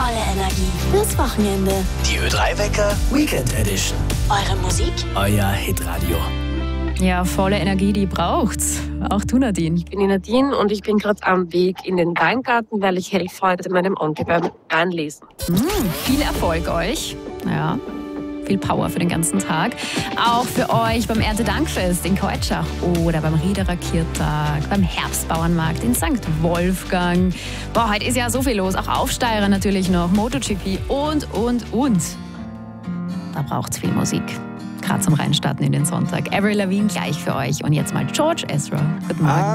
Volle Energie fürs Wochenende. Die Ö3-Wecker Weekend Edition. Eure Musik, Euer Hitradio. Ja, volle Energie, die braucht's. Auch du, Nadine. Ich bin die Nadine und ich bin gerade am Weg in den Weingarten, weil ich helfe heute meinem Onkel beim Einlesen. Viel Erfolg euch. Ja, viel Power für den ganzen Tag. Auch für euch beim Erntedankfest in Keutschach oder beim Riederer Kirtag, beim Herbstbauernmarkt in St. Wolfgang. Boah, heute ist ja so viel los. Auch Aufsteirer natürlich noch, MotoGP und. Da braucht's viel Musik. Gerade zum Reinstarten in den Sonntag. Avril Lavigne gleich für euch. Und jetzt mal George Ezra. Guten Morgen.